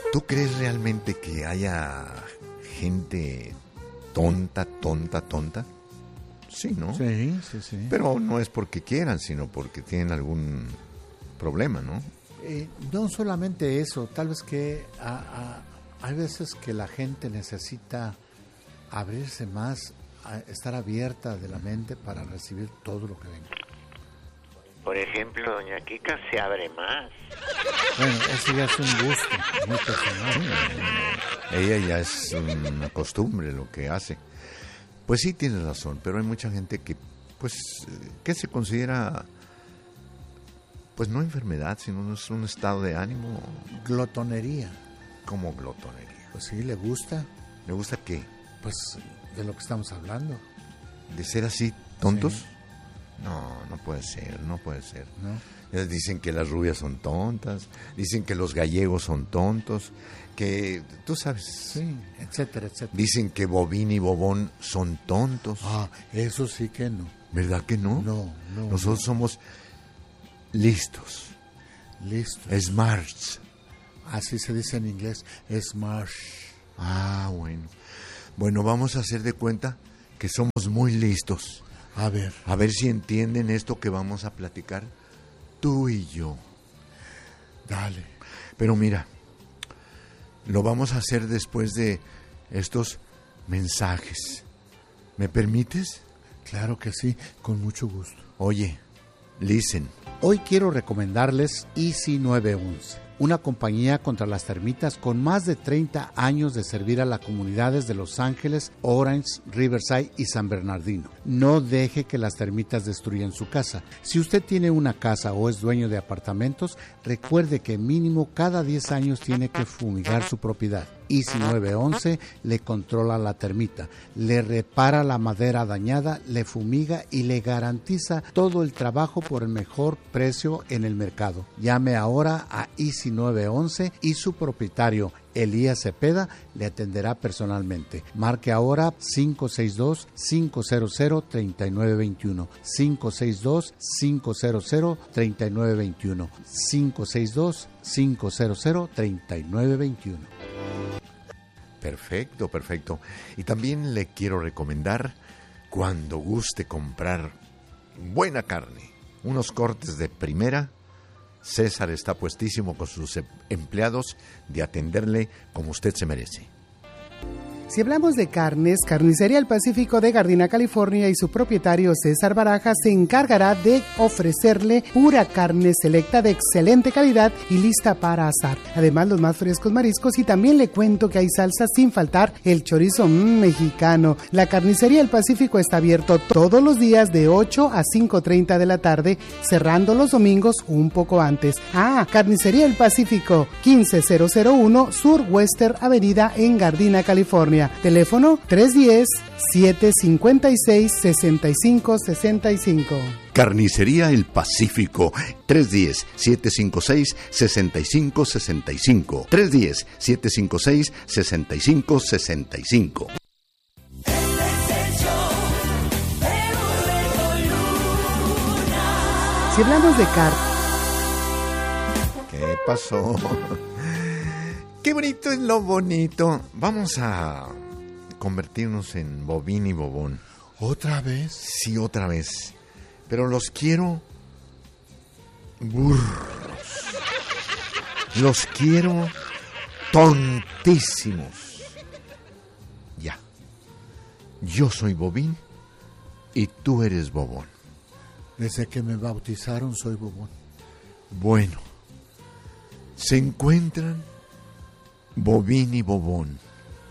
¿Tú crees realmente que haya gente tonta? Sí, ¿no? Sí. Pero no es porque quieran, sino porque tienen algún problema, ¿no? No solamente eso, tal vez que hay veces que la gente necesita abrirse más, estar abierta de la mente para recibir todo lo que venga. Por ejemplo, doña Kika se abre más. Bueno, eso ya es un gusto muy personal. Ella ya es una costumbre lo que hace. Pues sí, tienes razón, pero hay mucha gente que, pues, que se considera, pues no enfermedad, sino es un estado de ánimo. Glotonería. ¿Cómo glotonería? Pues sí, le gusta. ¿Le gusta qué? Pues de lo que estamos hablando. ¿De ser así tontos? Sí. No puede ser, no puede ser. ¿No? Dicen que las rubias son tontas, dicen que los gallegos son tontos, que tú sabes. Sí, etcétera. Dicen que Bobín y Bobón son tontos. Eso sí que no. ¿Verdad que no? No. Nosotros somos listos. Smarts. Así se dice en inglés, smart. Bueno, vamos a hacer de cuenta que somos muy listos. A ver si entienden esto que vamos a platicar tú y yo. Dale. Pero mira, lo vamos a hacer después de estos mensajes. ¿Me permites? Claro que sí, con mucho gusto. Oye, listen. Hoy quiero recomendarles Easy 911, una compañía contra las termitas con más de 30 años de servir a las comunidades de Los Ángeles, Orange, Riverside y San Bernardino. No deje que las termitas destruyan su casa. Si usted tiene una casa o es dueño de apartamentos, recuerde que mínimo cada 10 años tiene que fumigar su propiedad. Easy 911 le controla la termita, le repara la madera dañada, le fumiga y le garantiza todo el trabajo por el mejor precio en el mercado. Llame ahora a Easy 911 y su propietario, Elías Cepeda, le atenderá personalmente. Marque ahora 562-500-3921. 562-500-3921. 562-500-3921. Perfecto. Y también le quiero recomendar, cuando guste comprar buena carne, unos cortes de primera, César está puestísimo con sus empleados de atenderle como usted se merece. Si hablamos de carnes, Carnicería El Pacífico de Gardena, California, y su propietario César Barajas se encargará de ofrecerle pura carne selecta de excelente calidad y lista para asar. Además, los más frescos mariscos, y también le cuento que hay salsas sin faltar el chorizo mexicano. La Carnicería El Pacífico está abierto todos los días de 8 a 5:30 de la tarde, cerrando los domingos un poco antes. Carnicería El Pacífico, 15001 Sur Western Avenida en Gardena, California. Teléfono 310-756-6565. Carnicería El Pacífico, 310-756-6565. 310-756-6565. Si hablamos de ¿Qué pasó? Qué bonito es lo bonito. Vamos a convertirnos en Bobín y Bobón. ¿Otra vez? Sí, otra vez. Pero los quiero burros. Los quiero tontísimos. Ya. Yo soy Bobín y tú eres Bobón. Desde que me bautizaron soy Bobón. Bueno. Se encuentran Bobín y Bobón.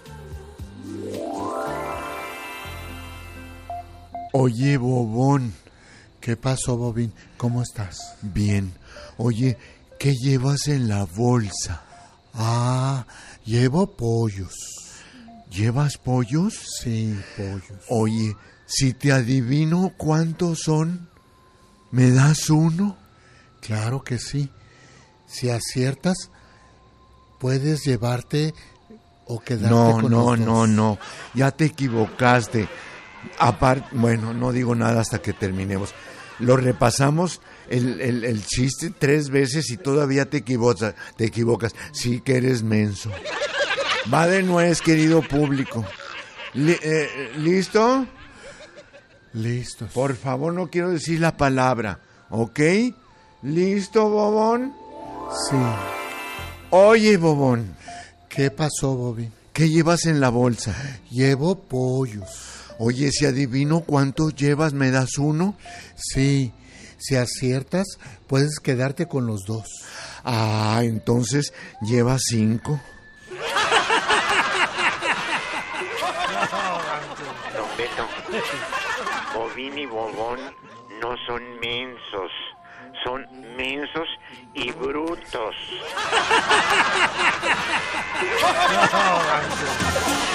Oye, Bobón. ¿Qué pasó, Bobín? ¿Cómo estás? Bien. Oye, ¿qué llevas en la bolsa? Llevo pollos. ¿Llevas pollos? Sí, pollos. Oye, si te adivino cuántos son, ¿me das uno? Claro que sí. Si aciertas, puedes llevarte o quedarte con los dos. No, ya te equivocaste. Aparte, bueno, no digo nada hasta que terminemos. Lo repasamos el chiste 3 veces y todavía te equivocas. Sí que eres menso. Va de nuez, querido público. ¿Listo? Listos. Por favor, no quiero decir la palabra, ¿ok? ¿Listo, Bobón? Sí. Oye, Bobón, ¿Qué pasó, Bobby? ¿qué llevas en la bolsa? Llevo pollos. Oye, si adivino cuántos llevas, ¿me das uno? Sí, si aciertas, puedes quedarte con los 2. Ah, entonces llevas 5. Don Beto, Bobín y Bobón no son mensos, son mensos y brutos.